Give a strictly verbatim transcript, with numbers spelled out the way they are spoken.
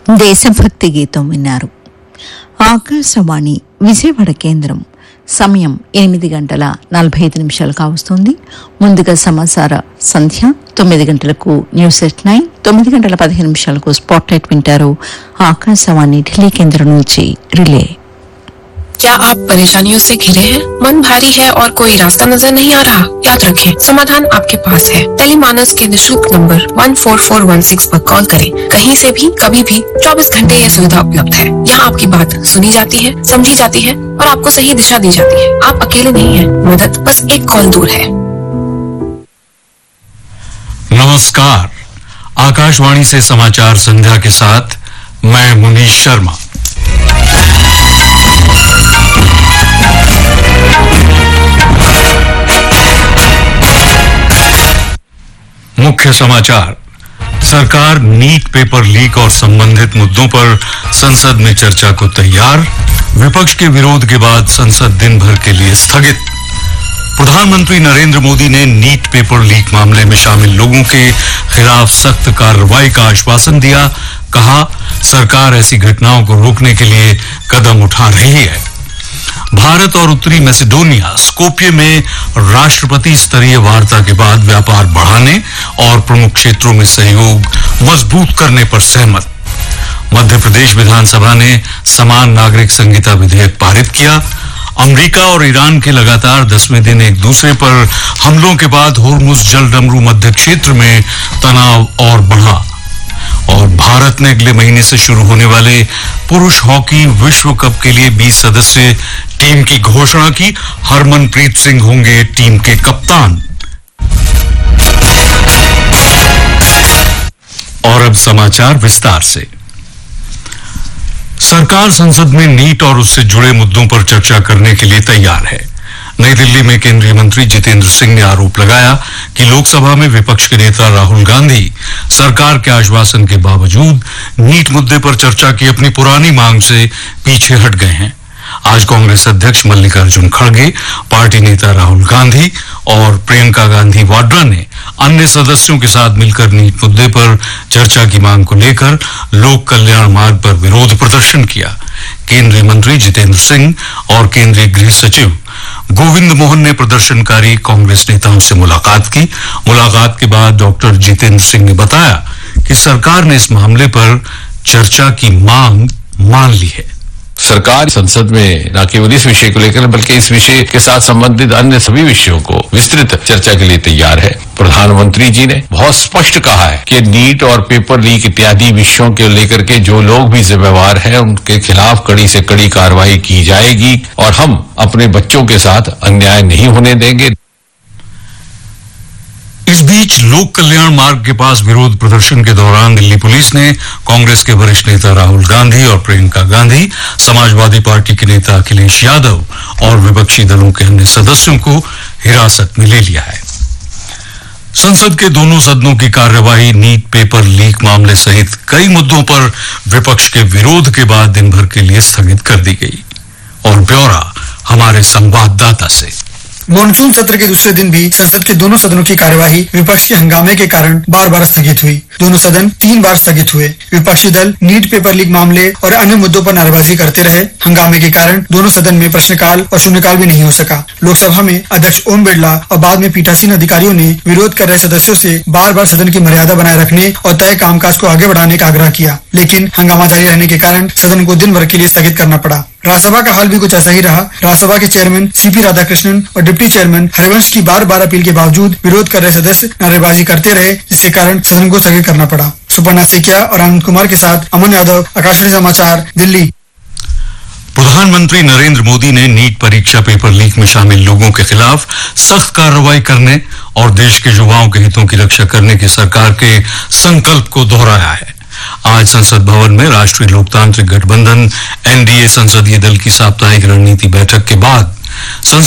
దేశభక్తి గీతం విన్నారు. ఆకాశవాణి విజయవాడ కేంద్రం. సమయం ఎనిమిది గంటల నలభై ఐదు నిమిషాలు కావస్తుంది. ముందుగా సమాచార సంధ్య. తొమ్మిది గంటలకు న్యూస్ ఎట్ నైన్, తొమ్మిది గంటల పదిహేను నిమిషాలకు స్పాట్లైట్ వింటారు. ఆకాశవాణి ఢిల్లీ కేంద్రం నుంచి రిలే. क्या आप परेशानियों से घिरे हैं? मन भारी है और कोई रास्ता नजर नहीं आ रहा? याद रखें, समाधान आपके पास है। टेलीमानस के निशुल्क number one four four one six पर कॉल करें। कहीं से भी कभी भी चौबीस घंटे यह सुविधा उपलब्ध है। यहाँ आपकी बात सुनी जाती है, समझी जाती है और आपको सही दिशा दी जाती है। आप अकेले नहीं हैं, मदद बस एक कॉल दूर है। नमस्कार, आकाशवाणी से समाचार संध्या के साथ मैं मुनीश शर्मा। मुख्य समाचार। सरकार नीट पेपर लीक और संबंधित मुद्दों पर संसद में चर्चा को तैयार। विपक्ष के विरोध के बाद संसद दिन भर के लिए स्थगित। प्रधानमंत्री नरेंद्र मोदी ने नीट पेपर लीक मामले में शामिल लोगों के खिलाफ सख्त कार्रवाई का आश्वासन दिया। कहा, सरकार ऐसी घटनाओं को रोकने के लिए कदम उठा रही है। भारत और उत्तरी मैसेडोनिया स्कोपिये में राष्ट्रपति स्तरीय वार्ता के बाद व्यापार बढ़ाने और प्रमुख क्षेत्रों में सहयोग मजबूत करने पर सहमत। मध्य प्रदेश विधानसभा ने समान नागरिक संहिता विधेयक पारित किया। अमेरिका और ईरान के लगातार दसवें दिन एक दूसरे पर हमलों के बाद होर्मुज जलडमरू मध्य क्षेत्र में तनाव और बढ़ा। और भारत ने अगले महीने से शुरू होने वाले पुरुष हॉकी विश्व कप के लिए बीस सदस्यीय टीम की घोषणा की। हरमनप्रीत सिंह होंगे टीम के कप्तान। और अब समाचार विस्तार से। सरकार संसद में नीट और उससे जुड़े मुद्दों पर चर्चा करने के लिए तैयार है। नई दिल्ली में केंद्रीय मंत्री जितेंद्र सिंह ने आरोप लगाया कि लोकसभा में विपक्ष के नेता राहुल गांधी सरकार के आश्वासन के बावजूद नीट मुद्दे पर चर्चा की अपनी पुरानी मांग से पीछे हट गए हैं। आज कांग्रेस अध्यक्ष मल्लिकार्जुन खड़गे, पार्टी नेता राहुल गांधी और प्रियंका गांधी वाड्रा ने अन्य सदस्यों के साथ मिलकर नीट मुद्दे पर चर्चा की मांग को लेकर लोक कल्याण मार्ग पर विरोध प्रदर्शन किया। केंद्रीय मंत्री जितेंद्र सिंह और केंद्रीय गृह सचिव गोविंद मोहन ने प्रदर्शनकारी कांग्रेस नेताओं से मुलाकात की। मुलाकात के बाद डॉक्टर जितेंद्र सिंह ने बताया कि सरकार ने इस मामले पर चर्चा की मांग मान ली है। सरकार संसद में न केवल इस विषय को लेकर बल्कि इस विषय के साथ संबंधित अन्य सभी विषयों को विस्तृत चर्चा के लिए तैयार है। प्रधानमंत्री जी ने बहुत स्पष्ट कहा है कि नीट और पेपर लीक इत्यादि विषयों के लेकर के जो लोग भी जिम्मेवार हैं उनके खिलाफ कड़ी से कड़ी कार्रवाई की जाएगी और हम अपने बच्चों के साथ अन्याय नहीं होने देंगे। इस बीच लोक कल्याण मार्ग के पास विरोध प्रदर्शन के दौरान दिल्ली पुलिस ने कांग्रेस के वरिष्ठ नेता राहुल गांधी और प्रियंका गांधी, समाजवादी पार्टी के नेता अखिलेश यादव और विपक्षी दलों के अन्य सदस्यों को हिरासत में ले लिया है। संसद के दोनों सदनों की कार्यवाही नीट पेपर लीक मामले सहित कई मुद्दों पर विपक्ष के विरोध के बाद दिन भर के लिए स्थगित कर दी गई। और ब्यौरा हमारे संवाददाता से। मॉनसून सत्र के दूसरे दिन भी संसद के दोनों सदनों की कार्यवाही विपक्ष के हंगामे के कारण बार बार स्थगित हुई। दोनों सदन तीन बार स्थगित हुए। विपक्षी दल नीट पेपर लीक मामले और अन्य मुद्दों पर नारेबाजी करते रहे। हंगामे के कारण दोनों सदन में प्रश्नकाल और शून्यकाल भी नहीं हो सका। लोकसभा में अध्यक्ष ओम बिरला और बाद में पीठासीन अधिकारियों ने विरोध कर रहे सदस्यों से बार बार सदन की मर्यादा बनाए रखने और तय कामकाज को आगे बढ़ाने का आग्रह किया, लेकिन हंगामा जारी रहने के कारण सदन को दिन भर के लिए स्थगित करना पड़ा। राज्यसभा का हाल भी कुछ ऐसा ही रहा। राज्यसभा के चेयरमैन सीपी राधाकृष्णन और डिप्टी चेयरमैन हरिवंश की बार बार अपील के बावजूद विरोध कर रहे सदस्य नारेबाजी करते रहे, जिसके कारण सदन को स्थगित करना पड़ा। सुपर्णा सेकिया और आनंद कुमार के साथ अमन यादव, आकाशवाणी समाचार, दिल्ली। प्रधानमंत्री नरेंद्र मोदी ने नीट परीक्षा पेपर लीक में शामिल लोगों के खिलाफ सख्त कार्रवाई करने और देश के युवाओं के हितों की रक्षा करने के सरकार के संकल्प को दोहराया है। आज संसद भवन में राष्ट्रीय लोकतांत्रिक गठबंधन एनडीए संसदीय दल की साप्ताहिक रणनीति बैठक के बाद संसद